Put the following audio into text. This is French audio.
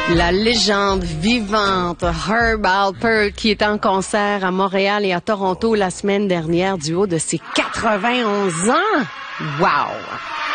La légende vivante Herb Alpert qui est en concert à Montréal et à Toronto la semaine dernière du haut de ses 91 ans. Wow!